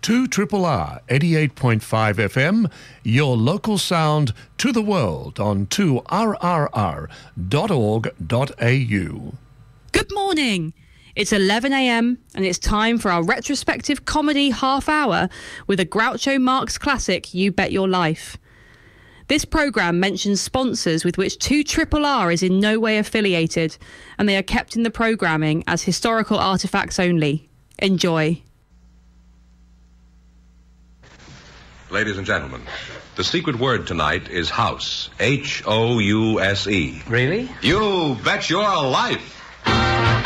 2RRR 88.5 FM, your local sound to the world on 2rrr.org.au. Good morning. It's 11 a.m. and it's time for our retrospective comedy half hour with a Groucho Marx classic, You Bet Your Life. This programme mentions sponsors with which 2RRR is in no way affiliated, and they are kept in the programming as historical artefacts only. Enjoy. Ladies and gentlemen, the secret word tonight is house. House. Really? You bet your life.